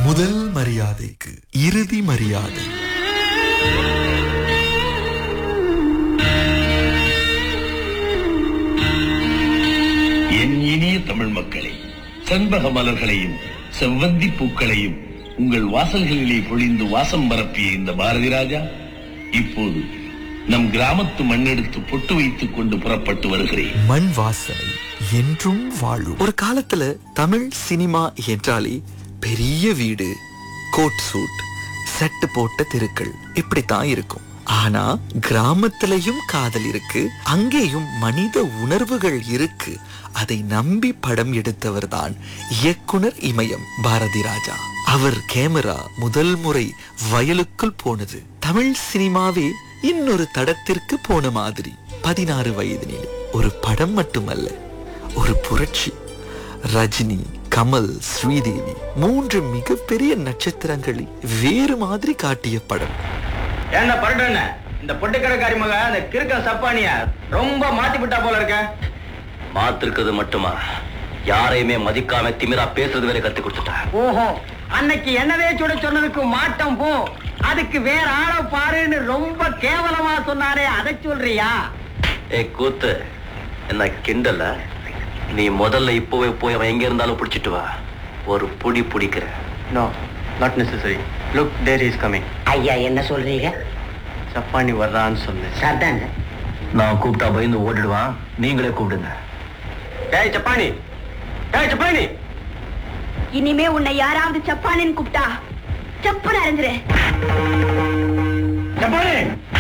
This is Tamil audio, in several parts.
முதல் மரியாதைக்கு இறுதி மரியாதை. என் இனிய தமிழ் மக்களே, செண்பக மலர்களையும் செவ்வந்தி பூக்களையும் உங்கள் வாசல்களிலே பொழிந்து வாசம் பரப்பிய இந்த பாரதி ராஜா இப்போது நம் கிராமத்து மண்ணெடுத்து பொட்டு வைத்துக் கொண்டு புறப்பட்டு வருகிறேன். மண் வாசனை என்றும் வாழும். ஒரு காலத்துல தமிழ் சினிமா என்றாலே பெரிய வீடு, கோட் சூட், செட்டு போட்ட தெருக்கள் இப்படித்தான் இருக்கும். ஆனா கிராமத்திலையும் காதல் இருக்கு, அங்கேயும் மனித உணர்வுகள் இருக்கு. அதை நம்பி படம் எடுத்தவர் தான் இயக்குனர் இமயம் பாரதி ராஜா. அவர் கேமரா முதல் முறை வயலுக்குள் போனது தமிழ் சினிமாவே இன்னொரு தடத்திற்கு போன மாதிரி. 16 வயதினில் ஒரு படம் மட்டுமல்ல, ஒரு புரட்சி. ரஜினி, கமல், ஸ்ரீதேவி 3 மிகப்பெரிய நட்சத்திரங்களை வேறு மாதிரி காட்டிய படம். என்ன பரட்டண்ண, இந்த பொட்டுக்கடைக்காரி மக அந்த கிறுக்க சப்பானிய ரொம்ப மாத்தி விட்டா போல இருக்க. மாத்திருக்கிறது மட்டுமா, யாரையுமே மதிக்காம திமிரா பேசுறது வேற கத்து கொடுத்துட்டா. ஓஹோ, அன்னைக்கு என்னவே சுட சொன்னதுக்கு மாட்டம் போ, அதுக்கு வேற ஆள பாருன்னு ரொம்ப கேவலமா சொன்னாரே, அதை சொல்றியா? கூத்து என்ன கிண்டல? நீ முதல்ல இப்பவே போய் அவன் எங்க இருந்தாலும் பிடிச்சிட்டு வா, ஒரு புடி பிடிக்கிற. No, not necessary. Look, there is coming. ஐயா என்ன சொல்றீங்க? சப்பானி வர்றான்னு சொல்லு. சரிதாங்க. நான் கூப்பிட்டா பயந்து ஓடிடுவான், நீங்களே கூப்பிடுங்க. ஏய் சப்பானி, ஏய் சப்பானி. இனிமே உன்னை யாராவது சப்பானின்னு கூப்பிட்டா சப்புன்னு அறிஞ்சிரு. சப்பானி.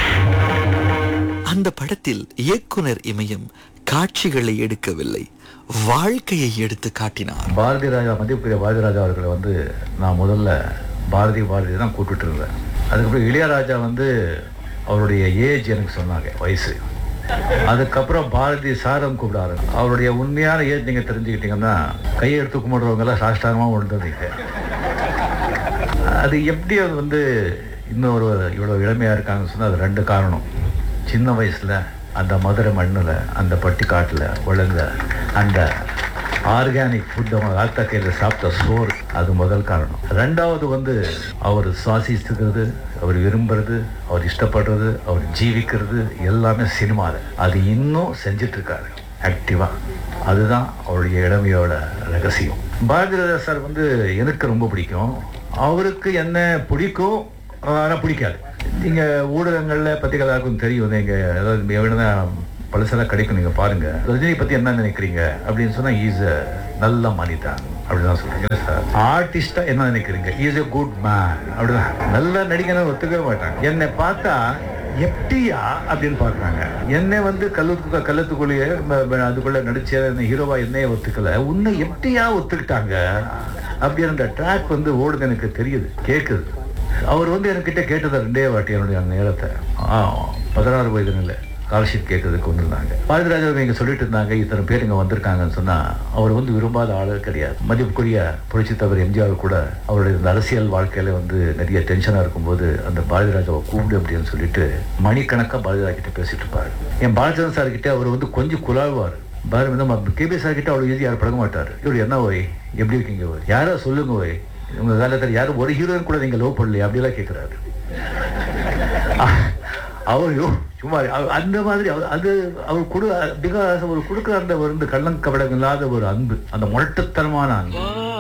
அந்த படத்தில் இயக்குனர் இமயம் காட்சிகளை எடுக்கவில்லை, வாழ்க்கையை எடுத்து காட்டினார். பாரதி ராஜா, மதிப்புக்குரிய பாரதி ராஜா அவர்களை வந்து நான் முதல்ல பாரதி தான் கூப்பிட்டு இருந்தேன். அதுக்கப்புறம் இளையராஜா வந்து அவருடைய ஏஜ் எனக்கு சொன்னாங்க, வயசு. அதுக்கப்புறம் பாரதி சாரம் கூப்பிடாரு. அவருடைய உண்மையான ஏஜ் நீங்கள் தெரிஞ்சுக்கிட்டீங்கன்னா கையை எடுத்து கும்பிடுறவங்கெல்லாம் சாஷ்டாங்கமாக விழுந்ததுங்க. அது எப்படி அது வந்து இன்னொரு இவ்வளோ இளமையாக இருக்காங்கன்னு சொன்னால் அது 2 காரணம். சின்ன வயசில் அந்த மதுரை மண்ணில், அந்த பட்டிக்காட்டில் வளர்ந்த அந்த ஆர்கானிக் ஃபுட், அவங்க ஆத்தக்கையில் சாப்பிட்ட சோறு, அது முதல் காரணம். 2வது வந்து அவர் சுவாசிச்சுக்கிறது, அவர் விரும்புறது, அவர் இஷ்டப்படுறது, அவர் ஜீவிக்கிறது எல்லாமே சினிமாவில். அது இன்னும் செஞ்சிட்ருக்காரு ஆக்டிவாக. அதுதான் அவருடைய இளமையோட ரகசியம். பாரதி ராஜா சார் வந்து எனக்கு ரொம்ப பிடிக்கும். அவருக்கு என்ன பிடிக்கும், ஆனால் பிடிக்காது. நீங்கள் ஊடகங்களில் பற்றி எல்லாருக்கும் தெரியும். நீங்கள் ஏதாவது எவ்வளோ பழசெல்லாம் கிடைக்கும், நீங்கள் பாருங்கள். ரஜினி பற்றி என்ன நினைக்கிறீங்க அப்படின்னு சொன்னால் ஈஸ் அ நல்ல மனிதன் அப்படிதான் சொல்கிறீங்க சார். ஆர்டிஸ்டாக என்ன நினைக்கிறீங்க, ஈஸ் எ குட் மேன் அப்படிதான். நல்ல நடிகனை ஒத்துக்கவே மாட்டாங்க. என்னை பார்த்தா எப்படியா அப்படின்னு பார்க்குறாங்க. என்னை வந்து கள்ளத்துக்குள்ளேயே அதுக்குள்ளே நடிச்ச ஹீரோவா என்னையே ஒத்துக்கலை, உன்னை எப்படியா ஒத்துக்கிட்டாங்க அப்படின்ற ட்ராக் வந்து ஓடுது, எனக்கு தெரியுது, கேட்குது. அவர் வந்து என்கிட்ட கேட்டதை 2 வாட்டி என்னுடைய நேரத்தை 16 வயதுல ஸ்காலர்ஷிப் கேட்கறதுக்கு வந்திருந்தாங்க. பாரதி ராஜா இங்கே சொல்லிட்டு இருந்தாங்க, இத்தனை பேர் இங்கே வந்திருக்காங்கன்னு சொன்னால் அவர் வந்து விரும்பாத ஆளு கிடையாது. மதிப்புக்குரிய புரட்சி தலைவர் எம்ஜிஆர் கூட அவருடைய இந்த அரசியல் வாழ்க்கையில் வந்து நிறைய டென்ஷனாக இருக்கும்போது அந்த பாரதி ராஜாவை கூப்பிடு அப்படின்னு சொல்லிட்டு மணிக்கணக்காக பாரதி ராஜா கிட்ட பேசிட்டு இருப்பார். என் பாலச்சந்திரன் சார் கிட்டே அவர் வந்து கொஞ்சம் குழாழ்வார். பாரதி வந்து கேபி சார் கிட்ட அவ்வளோ எழுதி யாரும் பழக மாட்டார். இவர் என்ன ஓய், எப்படி இருக்கீங்க ஓய், யாரோ சொல்லுங்க ஓய், உங்கள் காலத்தில் யாரும் ஒரு ஹீரோயின் கூட நீங்கள் லவ் பண்ணலையே அப்படிலாம் கேட்குறாரு. அவரையோ சும்மா அந்த மாதிரி அது அவர் பிகாஸ் அவர் கொடுக்குற அந்த ஒரு கள்ளங்கபடம் இல்லாத ஒரு அன்பு, அந்த முரட்டுத்தனமான அன்பு.